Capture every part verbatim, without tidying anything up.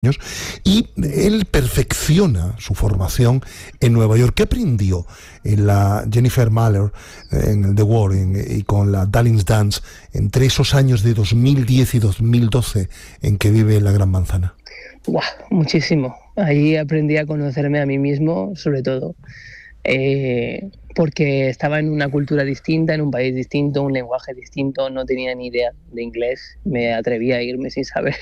años, y él perfecciona su formación en Nueva York. ¿Qué aprendió en la Jennifer Mahler, en The Wall en, y con la Darling's Dance entre esos años de dos mil diez y dos mil doce en que vive en la Gran Manzana? Wow, muchísimo. Ahí aprendí a conocerme a mí mismo, sobre todo. Eh, porque estaba en una cultura distinta, en un país distinto, un lenguaje distinto, no tenía ni idea de inglés, me atreví a irme sin saber,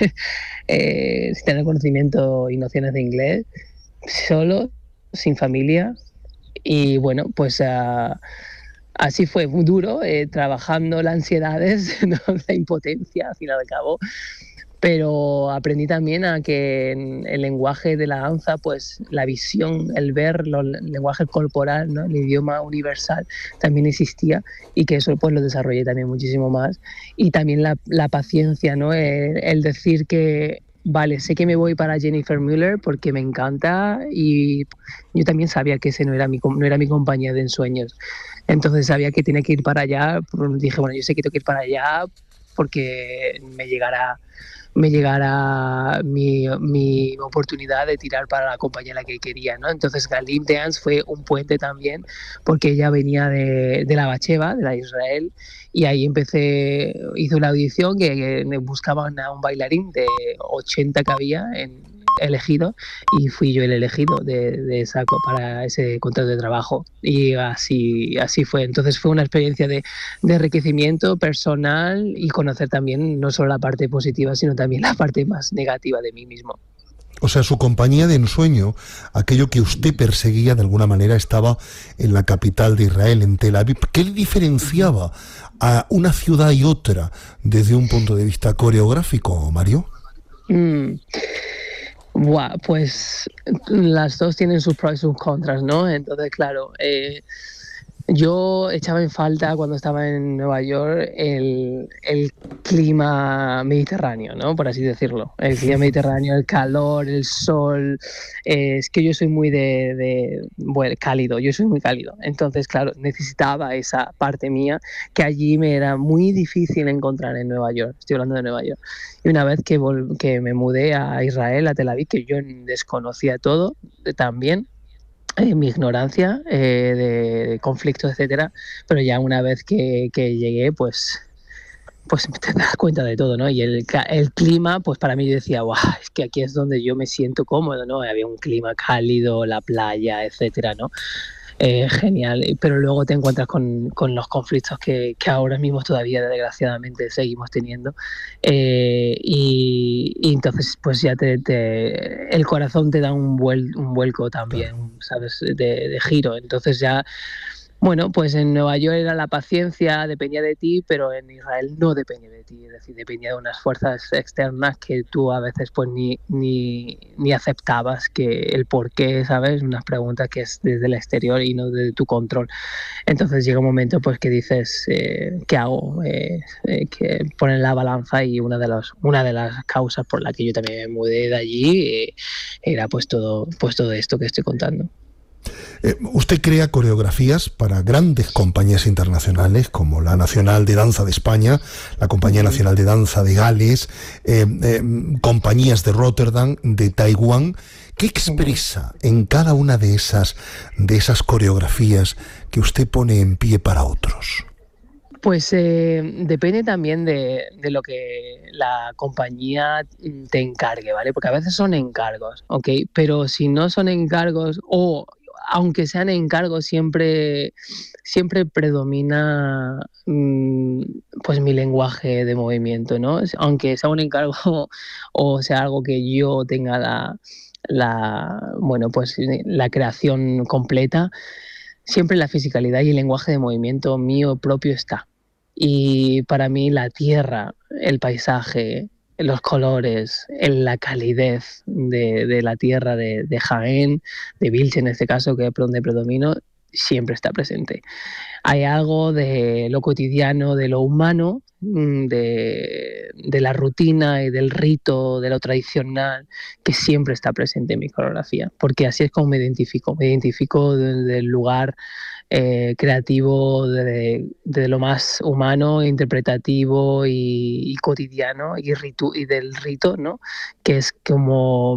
eh, sin tener conocimiento y nociones de inglés, solo, sin familia, y bueno, pues uh, así fue, muy duro, eh, trabajando las ansiedades, ¿no? La impotencia, al fin y al cabo. Pero aprendí también a que en el lenguaje de la danza, pues la visión, el ver, lo, el lenguaje corporal, ¿no? El idioma universal también existía, y que eso pues lo desarrollé también muchísimo más. Y también la, la paciencia, ¿no? El, el decir que, vale, sé que me voy para Jennifer Muller porque me encanta, y yo también sabía que ese no era mi, no era mi compañía de ensueños. Entonces sabía que tenía que ir para allá. Dije, bueno, yo sé que tengo que ir para allá porque me llegará me llegara mi, mi oportunidad de tirar para la compañía la que quería, ¿no? Entonces Galip Dance fue un puente también, porque ella venía de, de la Bacheva, de la Israel, y ahí empecé, hice una audición que, que buscaban a un bailarín de ochenta que había en, elegido, y fui yo el elegido de, de esa, para ese contrato de trabajo, y así, así fue. Entonces fue una experiencia de, de enriquecimiento personal, y conocer también no solo la parte positiva, sino también la parte más negativa de mí mismo. O sea, su compañía de ensueño, aquello que usted perseguía de alguna manera, estaba en la capital de Israel, en Tel Aviv. ¿Qué le diferenciaba a una ciudad y otra desde un punto de vista coreográfico, Mario? Mm. Wow, pues las dos tienen sus pros y sus contras, ¿no? Entonces, claro, eh, yo echaba en falta cuando estaba en Nueva York el, el clima mediterráneo, ¿no? Por así decirlo. El clima mediterráneo, el calor, el sol. Eh, es que yo soy muy de, de, bueno, cálido, yo soy muy cálido. Entonces, claro, necesitaba esa parte mía que allí me era muy difícil encontrar en Nueva York. Estoy hablando de Nueva York. Y una vez que, vol- que me mudé a Israel, a Tel Aviv, que yo desconocía todo también, eh, mi ignorancia eh, de conflictos, etcétera, pero ya una vez que, que llegué, pues, pues te das cuenta de todo, ¿no? Y el, el clima, pues para mí yo decía, guau, es que aquí es donde yo me siento cómodo, ¿no? Había un clima cálido, la playa, etcétera, ¿no? Eh, genial, pero luego te encuentras con, con los conflictos que, que ahora mismo todavía desgraciadamente seguimos teniendo, eh, y, y entonces pues ya te, te, el corazón te da un, vuel, un vuelco también, Claro. ¿sabes? De, de giro, entonces ya, bueno, pues en Nueva York era la paciencia, dependía de ti, pero en Israel no dependía de ti, es decir, dependía de unas fuerzas externas que tú a veces pues ni, ni, ni aceptabas que el por qué, ¿sabes? Unas preguntas que es desde el exterior y no de tu control. Entonces llega un momento pues que dices, eh, ¿qué hago? Eh, eh, que ponen la balanza, y una de, los, una de las causas por la que yo también me mudé de allí eh, era pues todo, pues todo esto que estoy contando. Eh, usted crea coreografías para grandes compañías internacionales como la Nacional de Danza de España, la Compañía Uh-huh. Nacional de Danza de Gales, eh, eh, compañías de Rotterdam, de Taiwán. ¿Qué expresa en cada una de esas, de esas coreografías que usted pone en pie para otros? Pues eh, depende también de, de lo que la compañía te encargue, ¿vale? Porque a veces son encargos, ¿ok? Pero si no son encargos, o aunque sean encargos, siempre, siempre predomina mmm, pues mi lenguaje de movimiento, ¿no? Aunque sea un encargo o sea algo que yo tenga la, la bueno, pues la creación completa, siempre la fisicalidad y el lenguaje de movimiento mío propio está. Y para mí la tierra, el paisaje, los colores, la calidez de, de la tierra de, de Jaén, de Vilche en este caso, que es donde predomino, siempre está presente. Hay algo de lo cotidiano, de lo humano, de, de la rutina y del rito, de lo tradicional, que siempre está presente en mi coreografía, porque así es como me identifico. Me identifico del lugar eh, creativo, de, de lo más humano, interpretativo y, y cotidiano y, ritu, y del rito, ¿no? Que es como